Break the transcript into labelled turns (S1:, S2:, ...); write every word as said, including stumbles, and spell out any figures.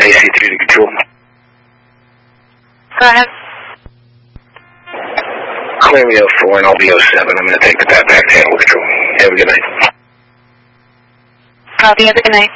S1: A C three to control.
S2: Go ahead.
S1: Clear me oh four and I'll be oh seven. I'm going to take the back back to handle control. Have a good night.
S2: Copy. Have a good night.